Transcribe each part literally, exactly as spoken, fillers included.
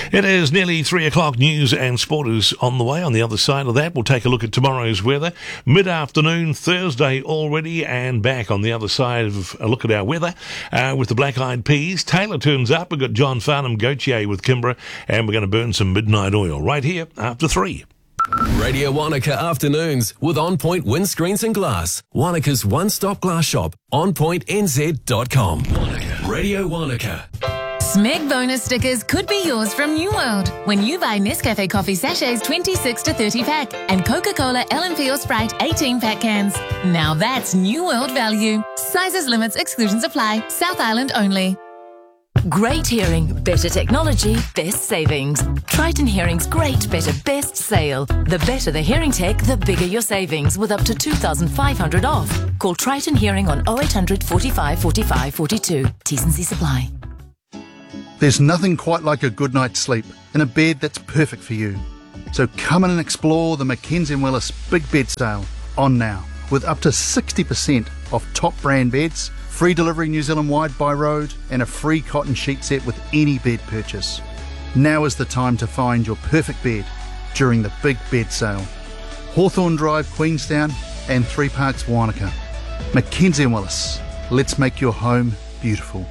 It is nearly three o'clock. News and sport is on the way. On the other side of that, we'll take a look at tomorrow's weather. Mid-afternoon, Thursday already, and back on the other side of a look at our weather uh, with the Black Eyed Peas. Taylor turns up. We've got John Farnham Gauthier with Kimbra, and we're going to burn some midnight oil right here after three. Radio Wanaka Afternoons with On Point Windscreens and Glass. Wanaka's one-stop glass shop. on point n z dot com. Wanaka. Radio Wanaka. Smeg bonus stickers could be yours from New World when you buy Nescafe coffee sachets twenty-six to thirty pack and Coca-Cola L and P or Sprite eighteen pack cans. Now that's New World value. Sizes, limits, exclusions apply. South Island only. Great hearing, better technology, best savings. Triton Hearing's great, better, best sale. The better the hearing tech, the bigger your savings with up to two thousand five hundred off. Call Triton Hearing on oh eight hundred, forty-five, forty-five, forty-two. T's and C's apply. There's nothing quite like a good night's sleep in a bed that's perfect for you. So come in and explore the Mackenzie and Willis Big Bed Sale on now with up to sixty percent off top brand beds, free delivery New Zealand wide by road, and a free cotton sheet set with any bed purchase. Now is the time to find your perfect bed during the Big Bed Sale. Hawthorne Drive, Queenstown, and Three Parks, Wanaka. Mackenzie and Willis, let's make your home beautiful.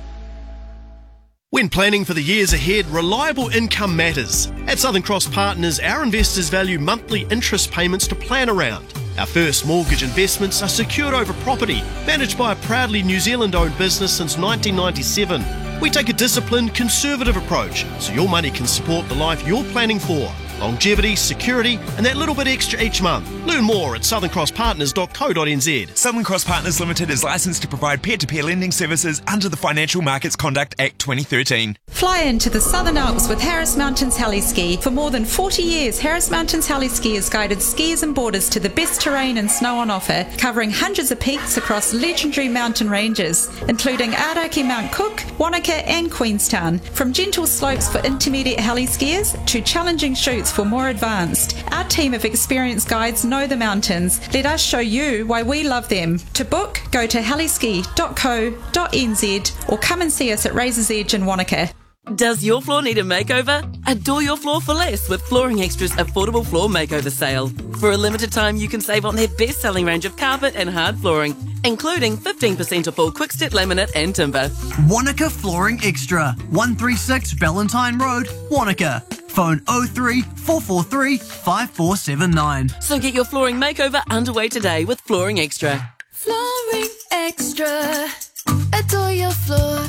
When planning for the years ahead, reliable income matters. At Southern Cross Partners, our investors value monthly interest payments to plan around. Our first mortgage investments are secured over property, managed by a proudly New Zealand-owned business since nineteen ninety-seven. We take a disciplined, conservative approach, so your money can support the life you're planning for. Longevity, security, and that little bit extra each month. Learn more at southern cross partners dot co dot n z. Southern Cross Partners Limited is licensed to provide peer-to-peer lending services under the Financial Markets Conduct Act twenty thirteen. Fly into the Southern Alps with Harris Mountains Heli Ski. For more than forty years, Harris Mountains Heli Ski has guided skiers and boarders to the best terrain and snow on offer, covering hundreds of peaks across legendary mountain ranges, including Araki Mount Cook, Wanaka and Queenstown. From gentle slopes for intermediate heli skiers to challenging chutes for more advanced, our team of experienced guides know the mountains. Let us show you why we love them. To book, go to heliski dot co dot n z or come and see us at Razor's Edge in Wanaka. Does your floor need a makeover? Adore your floor for less with Flooring Extra's affordable floor makeover sale. For a limited time, you can save on their best-selling range of carpet and hard flooring, including fifteen percent off all quick-step laminate and timber. Wanaka Flooring Extra, one thirty-six Valentine Road, Wanaka. Phone oh three, four four three, five four seven nine. So get your flooring makeover underway today with Flooring Extra. Flooring Extra. Adore your floor.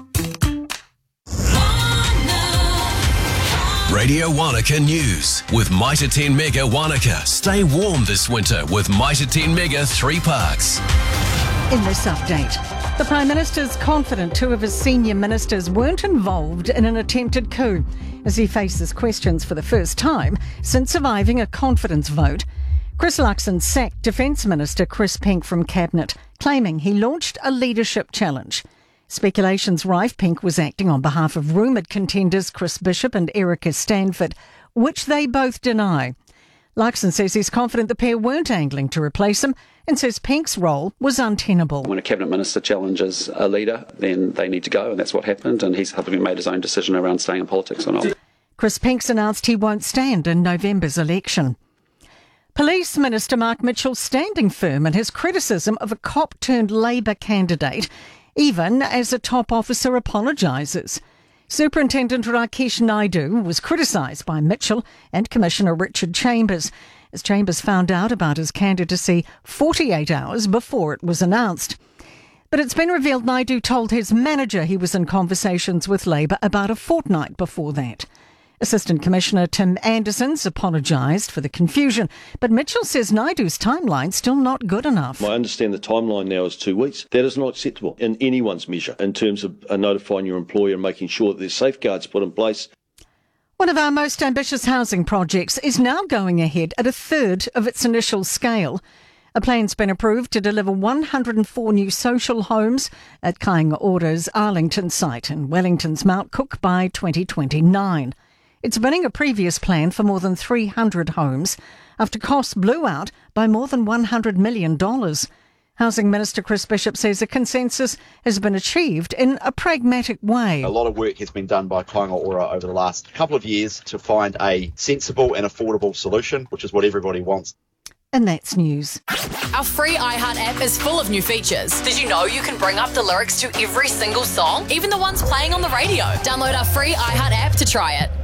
Radio Wanaka News with Mitre ten Mega Wanaka. Stay warm this winter with Mitre ten Mega Three Parks. In this update, the Prime Minister's confident two of his senior ministers weren't involved in an attempted coup as he faces questions for the first time since surviving a confidence vote. Chris Luxon sacked Defence Minister Chris Pink from Cabinet, claiming he launched a leadership challenge. Speculation's rife Pink was acting on behalf of rumoured contenders Chris Bishop and Erica Stanford, which they both deny. Luxon says he's confident the pair weren't angling to replace him and says Pink's role was untenable. When a Cabinet Minister challenges a leader, then they need to go, and that's what happened, and he's probably made his own decision around staying in politics or not. Chris Pink's announced he won't stand in November's election. Police Minister Mark Mitchell standing firm in his criticism of a cop-turned-Labour candidate, even as a top officer apologises. Superintendent Rakesh Naidu was criticised by Mitchell and Commissioner Richard Chambers, as Chambers found out about his candidacy forty-eight hours before it was announced. But it's been revealed Naidu told his manager he was in conversations with Labour about a fortnight before that. Assistant Commissioner Tim Anderson's apologised for the confusion, but Mitchell says Naidu's timeline's still not good enough. I understand the timeline now is two weeks. That is not acceptable in anyone's measure in terms of uh, notifying your employer and making sure that there's safeguards put in place. One of our most ambitious housing projects is now going ahead at a third of its initial scale. A plan's been approved to deliver one hundred four new social homes at Kāinga Ora's Arlington site in Wellington's Mount Cook by twenty twenty-nine. It's winning a previous plan for more than three hundred homes after costs blew out by more than one hundred million dollars. Housing Minister Chris Bishop says a consensus has been achieved in a pragmatic way. A lot of work has been done by Kāinga Ora over the last couple of years to find a sensible and affordable solution, which is what everybody wants. And that's news. Our free iHeart app is full of new features. Did you know you can bring up the lyrics to every single song, even the ones playing on the radio? Download our free iHeart app to try it.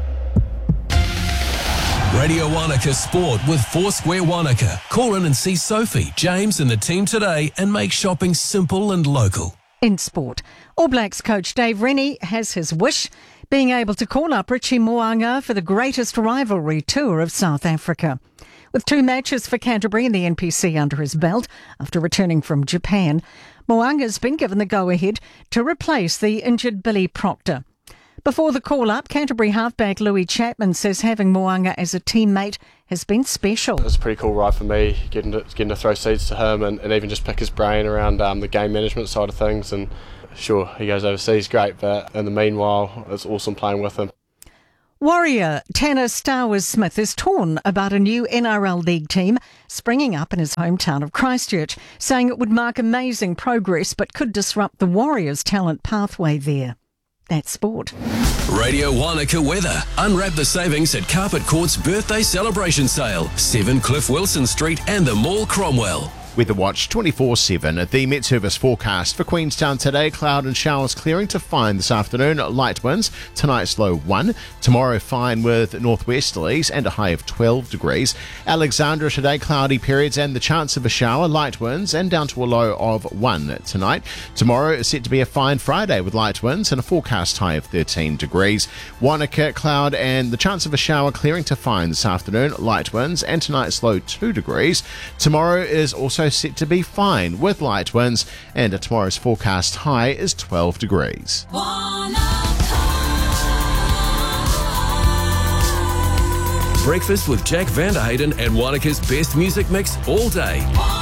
Radio Wanaka Sport with Foursquare Wanaka. Call in and see Sophie, James and the team today and make shopping simple and local. In sport, All Blacks coach Dave Rennie has his wish, being able to call up Richie Mo'unga for the greatest rivalry tour of South Africa. With two matches for Canterbury and the N P C under his belt after returning from Japan, Mo'unga's been given the go-ahead to replace the injured Billy Proctor. Before the call-up, Canterbury halfback Louis Chapman says having Mo'unga as a teammate has been special. It was a pretty cool ride for me, getting to, getting to throw seeds to him and, and even just pick his brain around um, the game management side of things. And sure, he goes overseas, great, but in the meanwhile, it's awesome playing with him. Warrior Tanner Stowers-Smith is torn about a new N R L League team springing up in his hometown of Christchurch, saying it would mark amazing progress but could disrupt the Warriors' talent pathway there. That's sport. Radio Wanaka weather. Unwrap the savings at Carpet Court's birthday celebration sale. seven Cliff Wilson Street and the Mall, Cromwell. Weather Watch twenty-four seven. The Met Service forecast for Queenstown today. Cloud and showers clearing to fine this afternoon. Light winds. Tonight's low one. Tomorrow fine with northwesterlies and a high of twelve degrees. Alexandra today cloudy periods and the chance of a shower. Light winds and down to a low of one tonight. Tomorrow is set to be a fine Friday with light winds and a forecast high of thirteen degrees. Wanaka cloud and the chance of a shower clearing to fine this afternoon. Light winds and tonight's low two degrees. Tomorrow is also set to be fine with light winds and tomorrow's forecast high is twelve degrees. Breakfast with Jack Vanderhayden and Wanaka's best music mix all day.